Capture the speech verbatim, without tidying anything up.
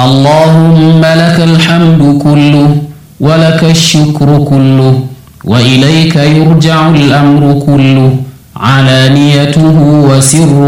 اللهم لك الحمد كله ولك الشكر كله وإليك يرجع الأمر كله علانيته وسره